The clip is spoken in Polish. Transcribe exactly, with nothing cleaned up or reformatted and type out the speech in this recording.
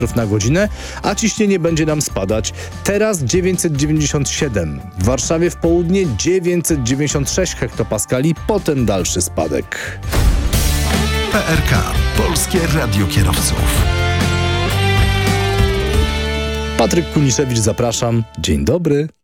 na godzinę, a ciśnienie będzie nam spadać. Teraz dziewięćset dziewięćdziesiąt siedem, w Warszawie w południe dziewięćset dziewięćdziesiąt sześć hektopaskali, potem dalszy spadek. P R K, Polskie Radio Kierowców. Patryk Kuniszewicz, zapraszam. Dzień dobry.